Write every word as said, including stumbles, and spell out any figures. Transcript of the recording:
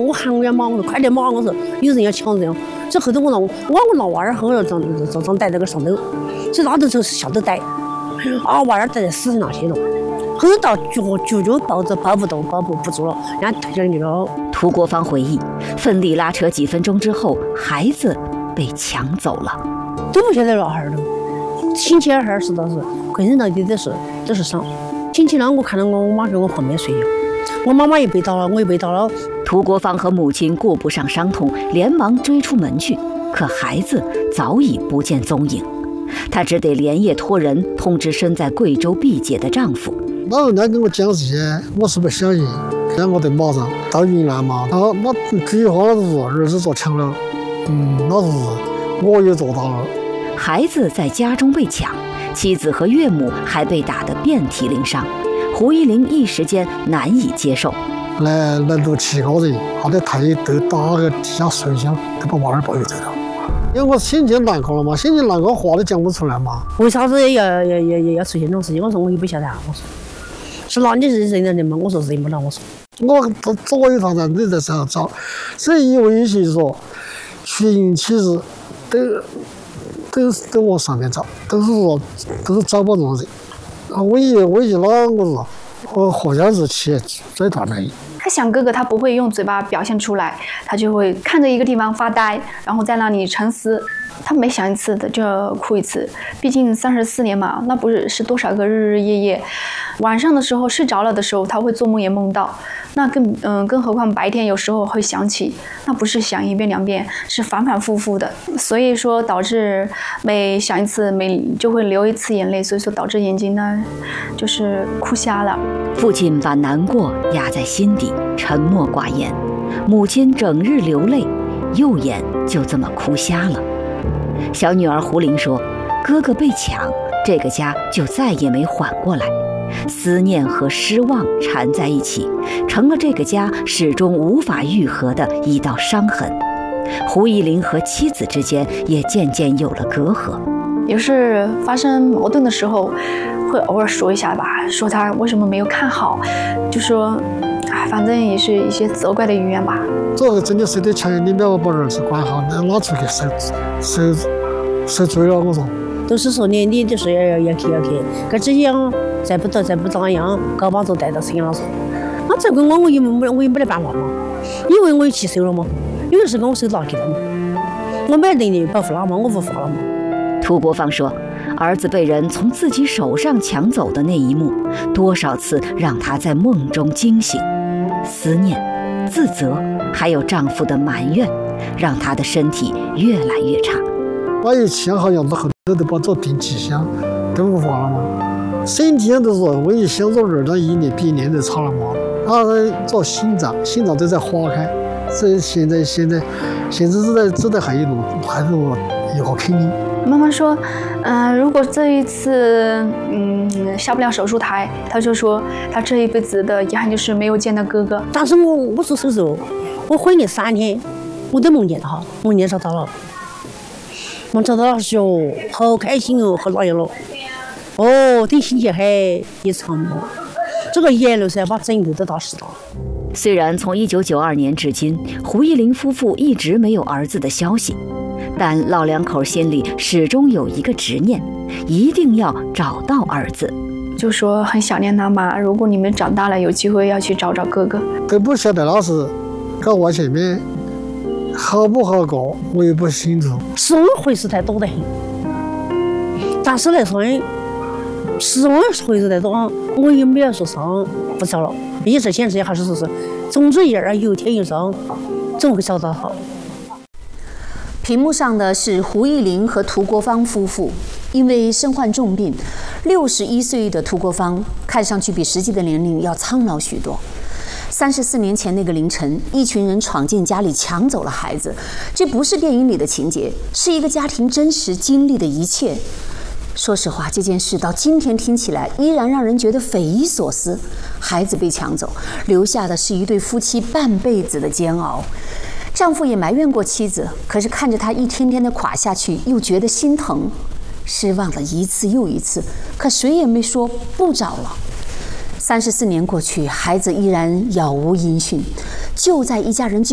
我喊我家妈，我说快点妈，我说有人要抢人。这后头我让我我闹娃儿后要装装装逮那个上头，所以那头就是下头逮，啊娃儿逮在死人那些了。后头到脚脚就抱着抱不动，抱不不住了，人家抬起来那个。 涂国芳回忆，奋力拉扯几分钟之后，孩子被抢走了， 都不晓得那孩儿了。亲戚孩儿是倒是，浑身到底都是都是伤。亲戚呢，我看到我妈给我旁边睡觉，我妈妈也被打了，我也被打了。 涂国芳和母亲顾不上伤痛，连忙追出门去，可孩子早已不见踪影，她只得连夜托人通知身在贵州毕节的丈夫。 老人家跟我讲这些，我是不相信。那我得马上到云南嘛，他那具体话是儿子做抢了，嗯，那是我也做到了。 孩子在家中被抢，妻子和岳母还被打得遍体鳞伤，胡一林一时间难以接受。 来来到七个人，他的太都打个地下水箱，都把娃儿抱回走了。因为我心情难过了嘛，心情难过话都讲不出来嘛。 为啥子要要要要要出现这种事情？我说我也不晓得啊，我说是哪里是认人的嘛？我说认不了，我说。 我左右团长都在上找，这一微信说，寻其实都都都往上面找，都是说都是找不着人。啊，我一我一那我说，我好像是去最大的。 他想哥哥，他不会用嘴巴表现出来，他就会看着一个地方发呆，然后在那里沉思。他每想一次的就要哭一次，毕竟三十四年嘛，那不是是多少个日日夜夜。晚上的时候睡着了的时候，他会做梦也梦到，那更嗯，更何况白天有时候会想起，那不是想一遍两遍，是反反复复的。所以说导致每想一次，每就会流一次眼泪，所以说导致眼睛呢就是哭瞎了。 父亲把难过压在心底，沉默寡言；母亲整日流泪，右眼就这么哭瞎了。小女儿胡玲说，哥哥被抢，这个家就再也没缓过来，思念和失望缠在一起，成了这个家始终无法愈合的一道伤痕。胡一林和妻子之间也渐渐有了隔阂， 有时发生矛盾的时候会偶尔说一下吧，说他为什么没有看好，就说哎，反正也是一些责怪的语言吧。 这个真的谁对强，你不要把儿子管好，那拿出去受受受罪了。我说， 都是说你你就是要要要去要去，可这样再不得再不咋样，搞把子带到沈阳老师，那这个我我也没我也没得办法嘛，因为我也去收了嘛，因为是跟我收拿去了嘛，我没能力保护他嘛，我无法了嘛。 涂国芳说，儿子被人从自己手上抢走的那一幕，多少次让她在梦中惊醒，思念、自责，还有丈夫的埋怨，让她的身体越来越差。 把一枪好像都后头都把这定气箱都无法了嘛，身体上都说我一想着儿子一年比一年都差了嘛，他做心脏，心脏都在化开，所以现在现在现在只在只在还一路还是我一个肯定。 妈妈说，嗯、呃，如果这一次，嗯，下不了手术台，她就说她这一辈子的遗憾就是没有见到哥哥。 但是我我做手术，我昏了三天，我都梦见他，梦见找到了，梦找到了是哟，好开心哦，好哪样了？哦，等星期还一场梦，这个眼泪噻，把整个都打湿了。 虽然从一九九二年至今，胡一林夫妇一直没有儿子的消息。但老两口心里始终有一个执念，一定要找到儿子。 就说很想念他妈，如果你们长大了有机会要去找找哥哥。 都不晓得那是搞外前面好不好过，我也不清楚。 是我回事太多得很，但是来说，是我回事太多，我也没有说上不找了。一直显示还是说是，总之一儿有天有上，总会找到好。 屏幕上的是胡一林和涂国芳夫妇，因为身患重病，六十一岁的涂国芳看上去比实际的年龄要苍老许多。三十四年前那个凌晨，一群人闯进家里抢走了孩子，这不是电影里的情节，是一个家庭真实经历的一切。说实话，这件事到今天听起来依然让人觉得匪夷所思。孩子被抢走，留下的是一对夫妻半辈子的煎熬。丈夫也埋怨过妻子，可是看着她一天天的垮下去，又觉得心疼，失望了一次又一次，可谁也没说不找了。三十四年过去，孩子依然杳无音讯，就在一家人